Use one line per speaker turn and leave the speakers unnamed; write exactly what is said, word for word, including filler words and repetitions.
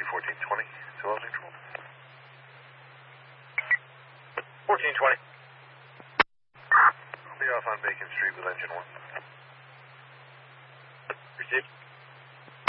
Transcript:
fourteen twenty, two all neutral.
fourteen twenty.
I'll be off on Bacon Street with engine one.
Received.